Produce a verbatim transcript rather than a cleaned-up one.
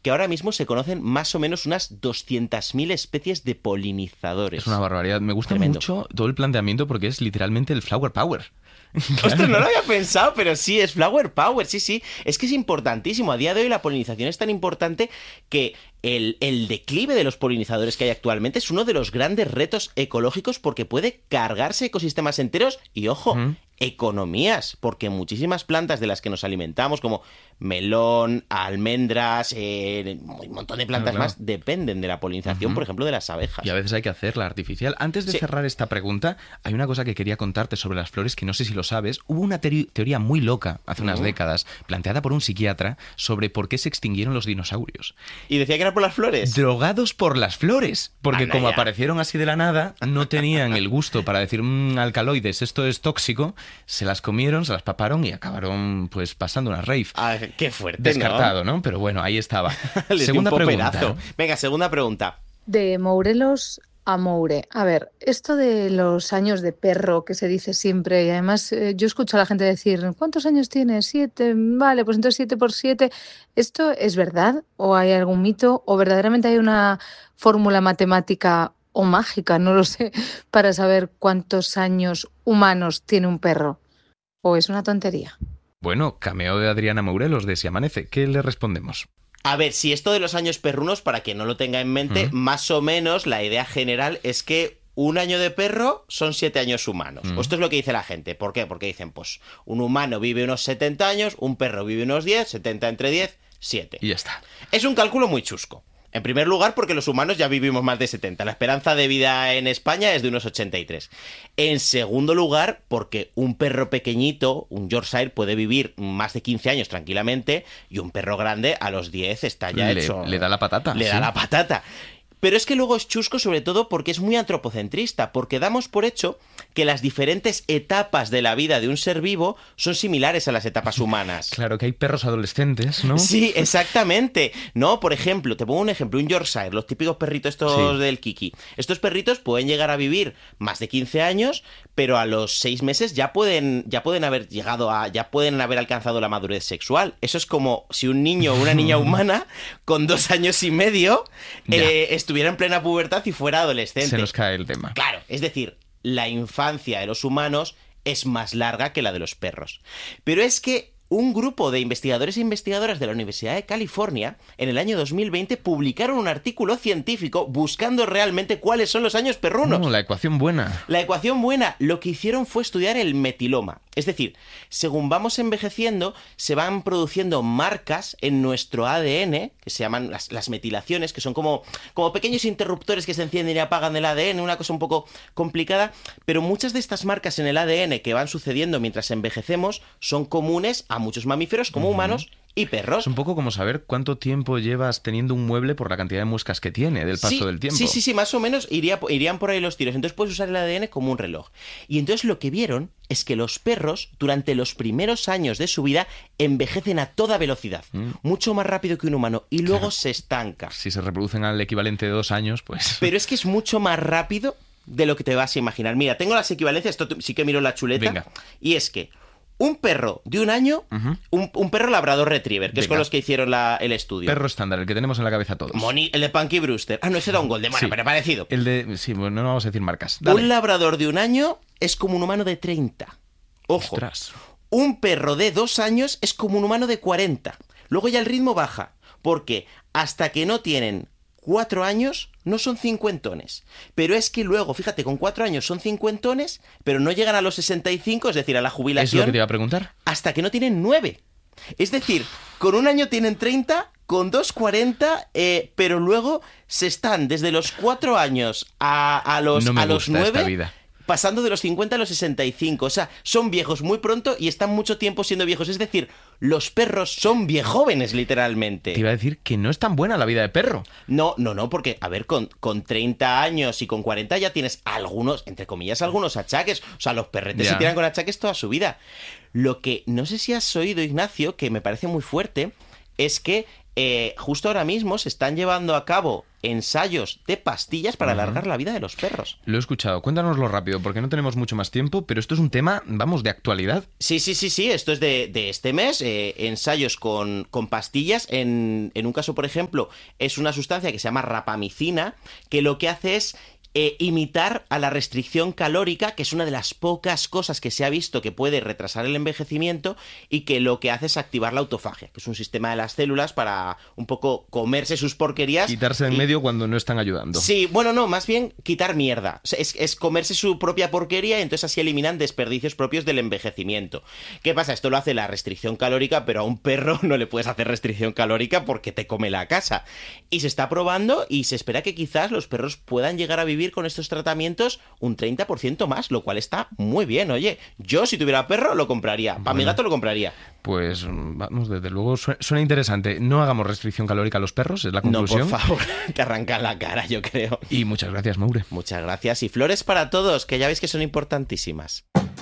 que ahora mismo se conocen más o menos unas doscientas mil especies de polinizadores. Es una barbaridad. Me gusta Tremendo. mucho todo el planteamiento porque es literalmente el flower power. Ostras, no lo había pensado, pero sí, es flower power, sí, sí. Es que es importantísimo. A día de hoy la polinización es tan importante que el, el declive de los polinizadores que hay actualmente es uno de los grandes retos ecológicos porque puede cargarse ecosistemas enteros y, ojo, Uh-huh. economías, porque muchísimas plantas de las que nos alimentamos, como melón, almendras, eh, un montón de plantas Claro, claro. más, dependen de la polinización, Uh-huh. por ejemplo, de las abejas. Y a veces hay que hacerla artificial. Antes de Sí. cerrar esta pregunta, hay una cosa que quería contarte sobre las flores que no sé si lo sabes. Hubo una teori- teoría muy loca hace unas Uh-huh. décadas, planteada por un psiquiatra, sobre por qué se extinguieron los dinosaurios. Y decía que era por las flores. Drogados por las flores, porque Anda como ya. aparecieron así de la nada, no tenían el gusto para decir mmm, alcaloides, esto es tóxico, se las comieron, se las paparon y acabaron pues pasando una rave. Ah, qué fuerte, Descartado, ¿no? Pero bueno, ahí estaba. Les di Segunda un pregunta. poperazo. Venga, segunda pregunta. De Mourelos a Moure. A ver, esto de los años de perro que se dice siempre, y además eh, yo escucho a la gente decir, ¿cuántos años tienes? Siete. Vale, pues entonces siete por siete. ¿Esto es verdad? ¿O hay algún mito? ¿O verdaderamente hay una fórmula matemática o mágica, no lo sé, para saber cuántos años humanos tiene un perro? ¿O es una tontería? Bueno, cameo de Adriana Mourelos de Si Amanece. ¿Qué le respondemos? A ver, si esto de los años perrunos, para que no lo tenga en mente, Mm. más o menos la idea general es que un año de perro son siete años humanos. Mm. O esto es lo que dice la gente. ¿Por qué? Porque dicen, pues, un humano vive unos setenta años, un perro vive unos diez, setenta entre diez, siete. Y ya está. Es un cálculo muy chusco. En primer lugar, porque los humanos ya vivimos más de setenta. La esperanza de vida en España es de unos ochenta y tres. En segundo lugar, porque un perro pequeñito, un Yorkshire, puede vivir más de quince años tranquilamente y un perro grande a los diez está ya Le- hecho... le da la patata, Le sí. da la patata. Pero es que luego es chusco sobre todo porque es muy antropocentrista, porque damos por hecho que las diferentes etapas de la vida de un ser vivo son similares a las etapas humanas. Claro que hay perros adolescentes, ¿no? Sí, exactamente. No, por ejemplo, te pongo un ejemplo, un Yorkshire, los típicos perritos estos Sí. del Kiki. Estos perritos pueden llegar a vivir más de quince años, pero a los seis meses ya pueden, ya pueden haber llegado a, ya pueden haber alcanzado la madurez sexual. Eso es como si un niño o una niña humana con dos años y medio Ya. eh, estuviera en plena pubertad y fuera adolescente. Se nos cae el tema. Claro, es decir, la infancia de los humanos es más larga que la de los perros. Pero es que un grupo de investigadores e investigadoras de la Universidad de California en el año dos mil veinte publicaron un artículo científico buscando realmente cuáles son los años perrunos. No, la ecuación buena. La ecuación buena, lo que hicieron fue estudiar el metiloma. Es decir, según vamos envejeciendo, se van produciendo marcas en nuestro A D N, que se llaman las, las metilaciones, que son como, como pequeños interruptores que se encienden y apagan del A D N, una cosa un poco complicada, pero muchas de estas marcas en el A D N que van sucediendo mientras envejecemos son comunes a muchos mamíferos como humanos y perros. Es un poco como saber cuánto tiempo llevas teniendo un mueble por la cantidad de muescas que tiene del paso Sí, del tiempo. Sí, sí, sí, más o menos iría, irían por ahí los tiros. Entonces puedes usar el A D N como un reloj. Y entonces lo que vieron es que los perros, durante los primeros años de su vida, envejecen a toda velocidad. Mm. Mucho más rápido que un humano. Y luego Claro. se estanca. Si se reproducen al equivalente de dos años, pues... Pero es que es mucho más rápido de lo que te vas a imaginar. Mira, tengo las equivalencias, esto sí que miro la chuleta. Venga. Y es que un perro de un año, Ujú. un, un perro labrador retriever, que es Venga. con los que hicieron la- el estudio. Perro estándar, el que tenemos en la cabeza todos. Moni- el de Punky Brewster. Ah, no, ese era un Golden, bueno, Sí. pero parecido. El de... Sí, bueno, no vamos a decir marcas. Dale. Un labrador de un año es como un humano de treinta. Ojo. Ostras. Un perro de dos años es como un humano de cuarenta. Luego ya el ritmo baja, porque hasta que no tienen cuatro años no son cincuentones. Pero es que luego, fíjate, con cuatro años son cincuentones, pero no llegan a los sesenta y cinco, es decir, a la ¿Es jubilación, lo que te iba a preguntar? hasta que no tienen nueve. Es decir, con un año tienen treinta, con dos cuarenta, eh, pero luego se están desde los cuatro años a, a los, No me a los gusta esta nueve, vida. pasando de los cincuenta a los sesenta y cinco. O sea, son viejos muy pronto y están mucho tiempo siendo viejos. Es decir, los perros son viejóvenes, literalmente. Te iba a decir que no es tan buena la vida de perro. No, no, no, porque, a ver, con, con treinta años y con cuarenta ya tienes algunos, entre comillas, algunos achaques. O sea, los perretes Ya. se tiran con achaques toda su vida. Lo que no sé si has oído, Ignacio, que me parece muy fuerte, es que eh, justo ahora mismo se están llevando a cabo ensayos de pastillas para Ajá. alargar la vida de los perros. Lo he escuchado. Cuéntanoslo rápido, porque no tenemos mucho más tiempo, pero esto es un tema, vamos, de actualidad. Sí, sí, sí, sí, esto es de, de este mes, eh, ensayos con, con pastillas. En, en un caso, por ejemplo, es una sustancia que se llama rapamicina, que lo que hace es eh, imitar a la restricción calórica, que es una de las pocas cosas que se ha visto que puede retrasar el envejecimiento y que lo que hace es activar la autofagia, que es un sistema de las células para un poco comerse sus porquerías. Quitarse en y... medio cuando no están ayudando. Sí, bueno, no, más bien quitar mierda. O sea, es, es comerse su propia porquería y entonces así eliminan desperdicios propios del envejecimiento. ¿Qué pasa? Esto lo hace la restricción calórica, pero a un perro no le puedes hacer restricción calórica porque te come la casa. Y se está probando y se espera que quizás los perros puedan llegar a vivir con estos tratamientos un treinta por ciento más, lo cual está muy bien. Oye, yo si tuviera perro lo compraría. Para Bueno. mi gato lo compraría. Pues vamos, desde luego suena, suena interesante. No hagamos restricción calórica a los perros, es la No, conclusión. por favor, te arrancan la cara, yo creo. Y muchas gracias, Maure. Muchas gracias y flores para todos, que ya veis que son importantísimas.